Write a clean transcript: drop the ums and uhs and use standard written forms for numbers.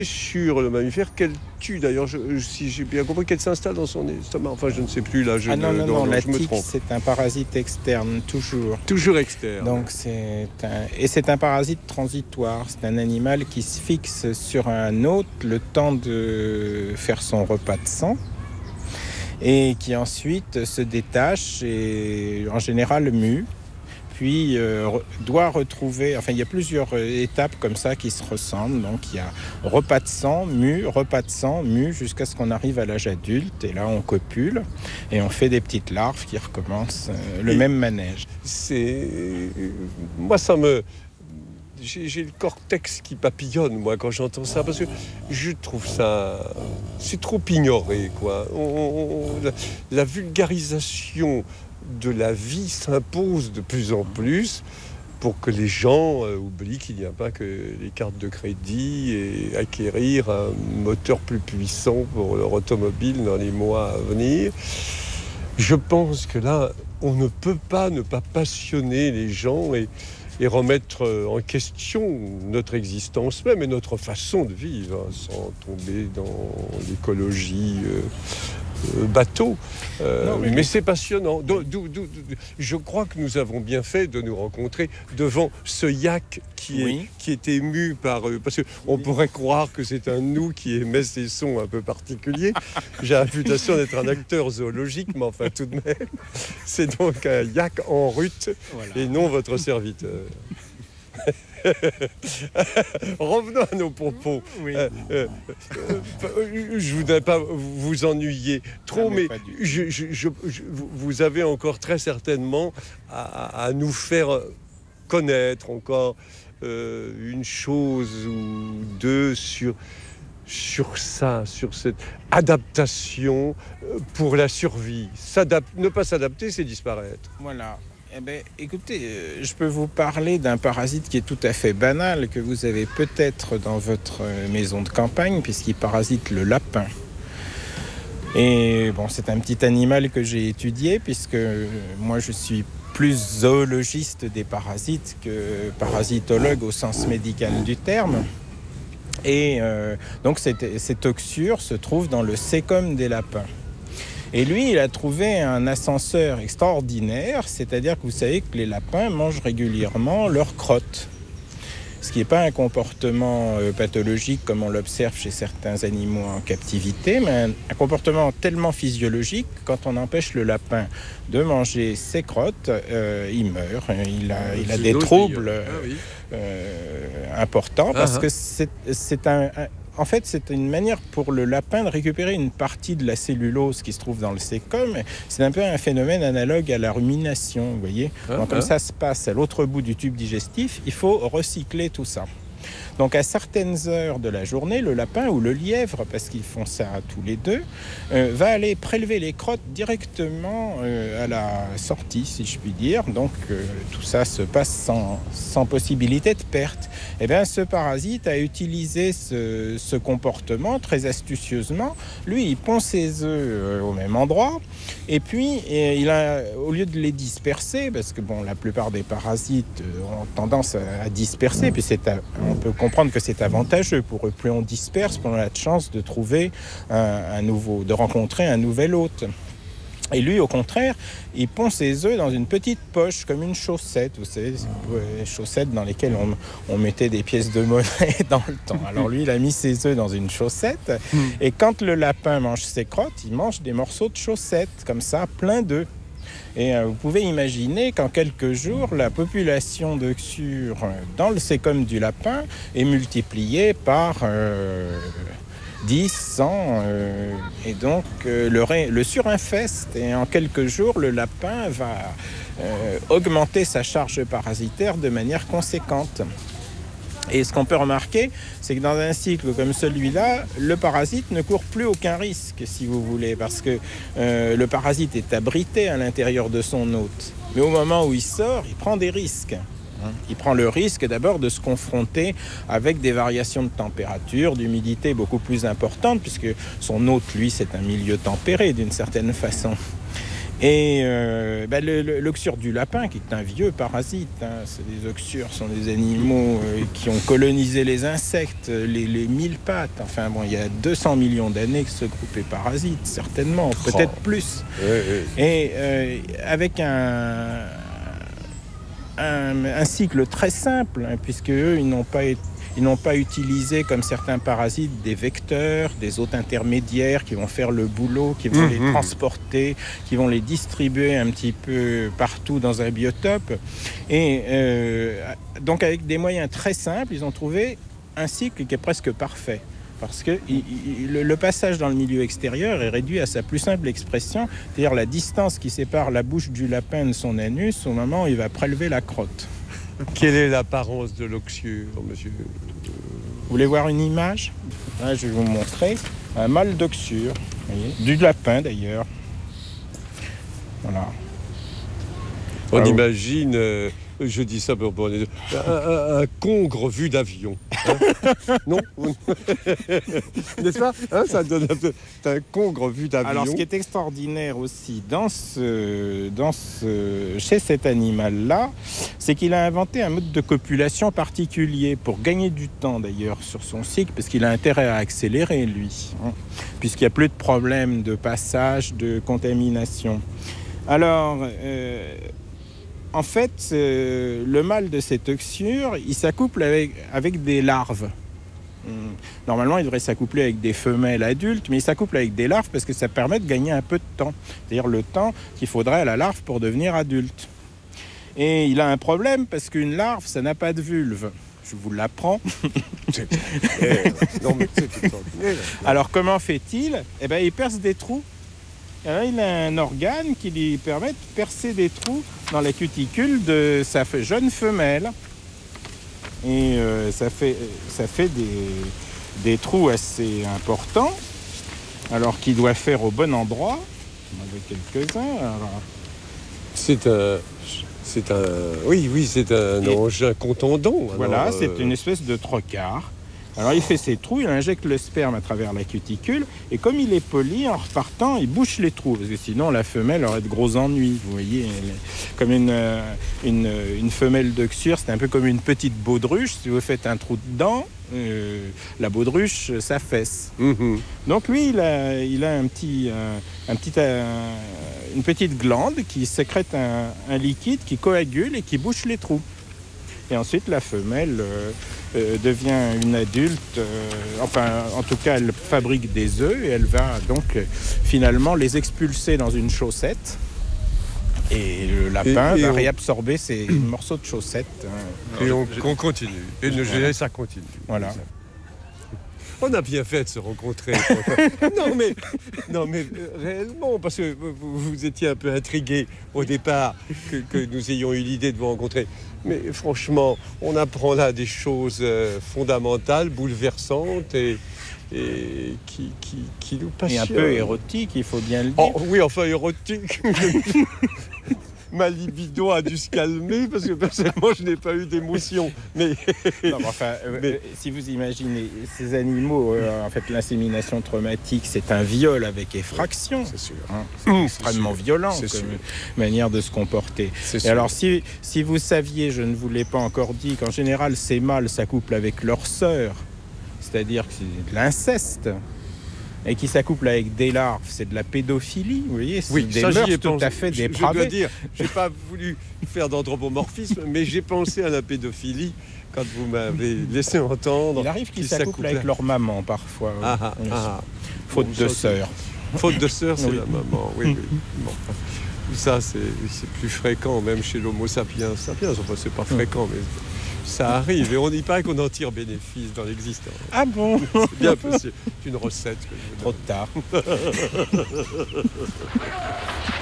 sur le mammifère qu'elle tue. D'ailleurs, si j'ai bien compris, qu'elle s'installe dans son estomac. Enfin, je ne sais plus, là, non, la je me tique, trompe. c'est un parasite externe, toujours. Toujours externe. Donc c'est un parasite transitoire. C'est un animal qui se fixe sur un hôte le temps de faire son repas de sang et qui ensuite se détache et en général mue. Puis doit retrouver, enfin il y a plusieurs étapes comme ça qui se ressemblent. Donc il y a repas de sang, mue, jusqu'à ce qu'on arrive à l'âge adulte. Et là on copule et on fait des petites larves qui recommencent le même manège. Moi j'ai le cortex qui papillonne, moi, quand j'entends ça, parce que je trouve ça... C'est trop ignoré, quoi. La vulgarisation de la vie s'impose de plus en plus pour que les gens oublient qu'il n'y a pas que les cartes de crédit et acquérir un moteur plus puissant pour leur automobile dans les mois à venir. Je pense que là, on ne peut pas ne pas passionner les gens et remettre en question notre existence même et notre façon de vivre, hein, sans tomber dans l'écologie bateau. Mais c'est passionnant. Je crois que nous avons bien fait de nous rencontrer devant ce yak qui est ému par... parce qu'on pourrait croire que c'est un nous qui émet ces sons un peu particuliers. J'ai la réputation d'être un acteur zoologique, mais enfin tout de même, c'est donc un yak en rut, voilà. Et non votre serviteur. Revenons à nos propos. Oui. Je voudrais pas vous ennuyer trop, mais vous avez encore très certainement à nous faire connaître encore une chose ou deux sur cette adaptation pour la survie. Ne pas s'adapter, c'est disparaître. Voilà. Eh bien, écoutez, je peux vous parler d'un parasite qui est tout à fait banal, que vous avez peut-être dans votre maison de campagne, puisqu'il parasite le lapin. Et bon, c'est un petit animal que j'ai étudié, puisque moi je suis plus zoologiste des parasites que parasitologue au sens médical du terme. Et donc cette oxure se trouve dans le sécum des lapins. Et lui, il a trouvé un ascenseur extraordinaire, c'est-à-dire que vous savez que les lapins mangent régulièrement leurs crottes. Ce qui n'est pas un comportement pathologique comme on l'observe chez certains animaux en captivité, mais un comportement tellement physiologique, quand on empêche le lapin de manger ses crottes, il meurt. Il a des troubles importants parce que c'est en fait, c'est une manière pour le lapin de récupérer une partie de la cellulose qui se trouve dans le sécum. C'est un peu un phénomène analogue à la rumination, vous voyez. Comme ça se passe à l'autre bout du tube digestif, il faut recycler tout ça. Donc à certaines heures de la journée, le lapin ou le lièvre, parce qu'ils font ça tous les deux, va aller prélever les crottes directement à la sortie, si je puis dire. Donc tout ça se passe sans possibilité de perte. Eh bien, ce parasite a utilisé ce comportement très astucieusement. Lui, il pond ses œufs au même endroit, et puis au lieu de les disperser, parce que bon, la plupart des parasites ont tendance à disperser, puis on peut comprendre que c'est avantageux pour eux. Plus on disperse, plus on a de chance de trouver de rencontrer un nouvel hôte. Et lui, au contraire, il pond ses œufs dans une petite poche, comme une chaussette. Vous savez, les chaussettes dans lesquelles on mettait des pièces de monnaie dans le temps. Alors lui, il a mis ses œufs dans une chaussette. Et quand le lapin mange ses crottes, il mange des morceaux de chaussettes, comme ça, plein d'œufs. Et vous pouvez imaginer qu'en quelques jours, la population d'oxure dans le sécum du lapin est multipliée par 10, 100, et donc le surinfeste. Et en quelques jours, le lapin va augmenter sa charge parasitaire de manière conséquente. Et ce qu'on peut remarquer, c'est que dans un cycle comme celui-là, le parasite ne court plus aucun risque, si vous voulez, parce que le parasite est abrité à l'intérieur de son hôte. Mais au moment où il sort, il prend des risques. Il prend le risque d'abord de se confronter avec des variations de température, d'humidité beaucoup plus importantes, puisque son hôte, lui, c'est un milieu tempéré d'une certaine façon. Et l'oxyre du lapin, qui est un vieux parasite, les oxyres sont des animaux qui ont colonisé les insectes, les mille pattes. Enfin bon, il y a 200 millions d'années que ce groupe est parasite, certainement, peut-être plus. Et avec un cycle très simple, puisque eux, ils n'ont pas utilisé, comme certains parasites, des vecteurs, des hôtes intermédiaires qui vont faire le boulot, qui vont les transporter, qui vont les distribuer un petit peu partout dans un biotope. Et donc, avec des moyens très simples, ils ont trouvé un cycle qui est presque parfait. Parce que le passage dans le milieu extérieur est réduit à sa plus simple expression, c'est-à-dire la distance qui sépare la bouche du lapin de son anus au moment où il va prélever la crotte. Quelle est l'apparence de l'oxyre, monsieur ? Vous voulez voir une image ? Là, je vais vous montrer un mâle d'oxyre, du lapin d'ailleurs. Voilà. On imagine, je dis ça pour un congre vu d'avion. Hein. Non. N'est-ce pas, hein, ça donne un congre vu d'avion. Alors, ce qui est extraordinaire aussi chez cet animal-là, c'est qu'il a inventé un mode de copulation particulier pour gagner du temps d'ailleurs sur son cycle, parce qu'il a intérêt à accélérer, lui, puisqu'il n'y a plus de problème de passage, de contamination. Alors, en fait, le mâle de cet oxyre, il s'accouple avec des larves. Normalement, il devrait s'accoupler avec des femelles adultes, mais il s'accouple avec des larves parce que ça permet de gagner un peu de temps. C'est-à-dire le temps qu'il faudrait à la larve pour devenir adulte. Et il a un problème parce qu'une larve, ça n'a pas de vulve. Je vous l'apprends. Non, mais c'est extraordinaire. Alors, comment fait-il ? Eh bien, il perce des trous. Alors, il a un organe qui lui permet de percer des trous dans la cuticule de sa jeune femelle. Et ça fait des trous assez importants, alors qu'il doit faire au bon endroit. On en a quelques-uns. Alors... C'est un engin contondant. Voilà, c'est une espèce de trocard. Alors il fait ses trous, il injecte le sperme à travers la cuticule, et comme il est poli, en repartant, il bouche les trous, parce que sinon la femelle aurait de gros ennuis. Vous voyez, comme une femelle d'oxyre, c'est un peu comme une petite baudruche. Si vous faites un trou dedans, la baudruche s'affaisse. Donc lui, il a une petite glande qui sécrète un liquide qui coagule et qui bouche les trous. Et ensuite, la femelle devient une adulte, en tout cas, elle fabrique des œufs et elle va donc finalement les expulser dans une chaussette. Et le lapin va réabsorber ces morceaux de chaussette. Et on continue. Et ça continue. Voilà. On a bien fait de se rencontrer. non mais réellement, parce que vous étiez un peu intrigué au départ que nous ayons eu l'idée de vous rencontrer. Mais franchement, on apprend là des choses fondamentales, bouleversantes et qui nous passionnent. Et un peu érotique, il faut bien le dire. Oh, oui, enfin érotique. Ma libido a dû se calmer parce que personnellement je n'ai pas eu d'émotion. Mais si vous imaginez ces animaux, en fait l'insémination traumatique, c'est un viol avec effraction. C'est sûr. C'est extrêmement violent comme manière de se comporter. Et alors si vous saviez, je ne vous l'ai pas encore dit, qu'en général ces mâles s'accouplent avec leurs sœurs, c'est-à-dire que c'est de l'inceste. Et qui s'accouple avec des larves, c'est de la pédophilie, vous voyez, c'est des mœurs tout à fait dépravées. Je dois dire, je n'ai pas voulu faire d'anthropomorphisme, mais j'ai pensé à la pédophilie quand vous m'avez laissé entendre. Il arrive qu'ils s'accouplent avec leur maman parfois. Faute de sœur. Faute de sœur, c'est la maman, oui. Bon, ça, c'est plus fréquent, même chez l'homo sapiens. Enfin, c'est pas fréquent, mais... Ça arrive, et il paraît qu'on en tire bénéfice dans l'existence. Ah bon ? C'est bien possible. C'est une recette que je vous donne. Trop tard.